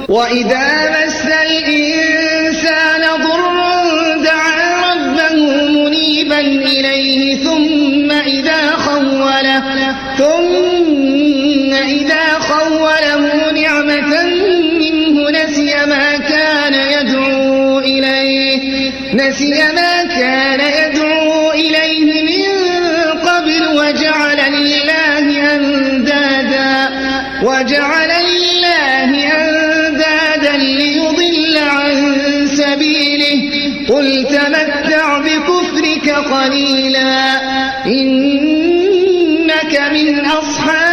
وإذا مس الإنسان ضر دعا ربه منيبا إليه ثم إذا خوله نعمة منه نسي ما كان يدعو إليه من قبل وجعل لله أندادا ليضل عن سبيله قل تمتع بكفرك قليلا إنك من أصحاب